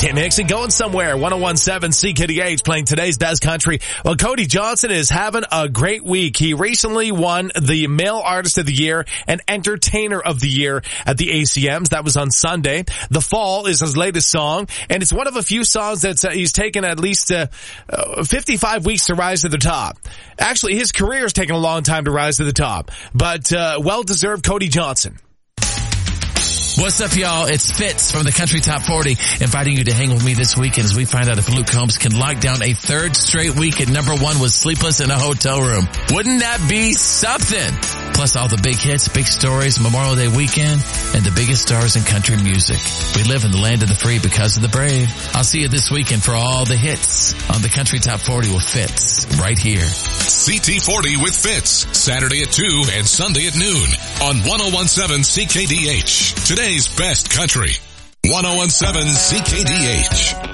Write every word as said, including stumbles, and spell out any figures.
Tim Hickson going somewhere. one oh one point seven C K D H playing today's best country. Well, Cody Johnson is having a great week. He recently won the Male Artist of the Year and Entertainer of the Year at the A C Ms. That was on Sunday. The Fall is his latest song, and it's one of a few songs that uh, he's taken at least uh, uh, fifty-five weeks to rise to the top. Actually, his career has taken a long time to rise to the top, but uh, well-deserved Cody Johnson. What's up, y'all? It's Fitz from the Country Top forty, inviting you to hang with me this weekend as we find out if Luke Combs can lock down a third straight week at number one with Sleepless in a Hotel Room. Wouldn't that be something? Plus all the big hits, big stories, Memorial Day weekend, and the biggest stars in country music. We live in the land of the free because of the brave. I'll see you this weekend for all the hits on the Country Top forty with Fitz right here. C T forty with Fitz, Saturday at two and Sunday at noon on one oh one point seven C K D H. Today's best country. one oh one point seven C K D H.